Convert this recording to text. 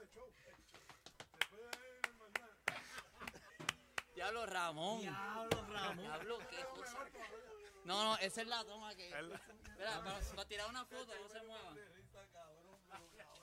Diablo Ramón. Diablo, Ramón. Diablo, qué cosa. No, esa es la toma que. Espera, para tirar una foto, no se mueva.